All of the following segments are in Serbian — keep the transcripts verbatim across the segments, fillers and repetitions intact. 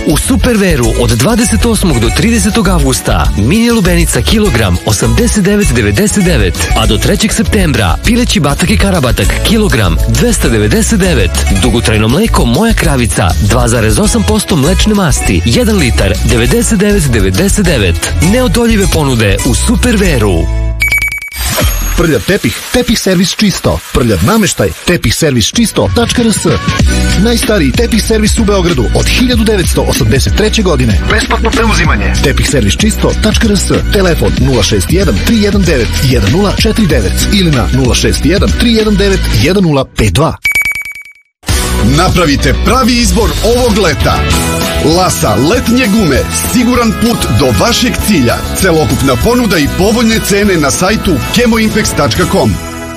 U Superveru od dvadeset osmog do tridesetog avgusta mini lubenica kilogram osamdeset devet devedeset devet, a do trećeg septembra pileći batak i karabatak kilogram dvesta devedeset devet. Dugotrajno mleko Moja kravica dva zarez osam posto mlečne masti jedan litar devedeset devet devedeset devet. Neodoljive ponude u Superveru. Prljav tepih, tepih servis čisto. Prljav nameštaj, tepih servis čisto tačka rs. Najstariji tepih servis u Beogradu od hiljadu devetsto osamdeset treće. godine. Besplatno preuzimanje. tepih servis čisto tačka rs. Telefon nula šest jedan tri jedan devet jedan nula četiri devet ili na nula šest jedan tri jedan devet jedan nula pet dva. Napravite pravi izbor ovog leta. Lasa letnje gume, siguran put do vašeg cilja. Celokupna ponuda i povoljne cene na sajtu kemoimpex tačka com.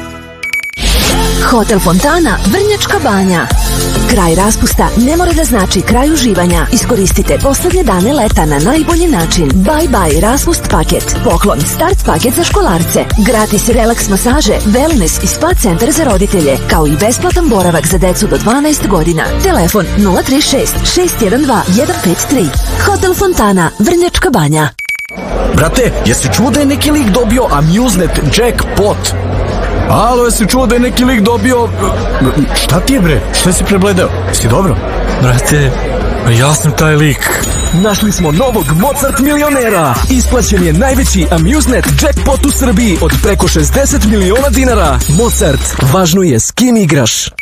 Hotel Fontana, Vrnjačka Banja. Kraj raspusta ne mora da znači kraj uživanja. Iskoristite poslednje dane leta na najbolji način. Bye bye raspust paket. Poklon start paket za školarce. Gratis relaks masaže, wellness i spa centar za roditelje, kao i besplatan boravak za decu do dvanaest godina. Telefon nula tri šest šest jedan dva jedan pet tri. Hotel Fontana, Vrnjačka Banja. Brate, jesi čuo da je neki lik dobio Amusenet Jackpot? Alo, jesi čuo da je neki lik dobio... Šta ti je, bre? Šta si prebledeo? Si dobro? Brate, ja sam taj lik. Našli smo novog Mozart milionera. Isplaćen je najveći Amusenet Jackpot u Srbiji od preko šezdeset miliona dinara. Mozart, važno je s kim igraš.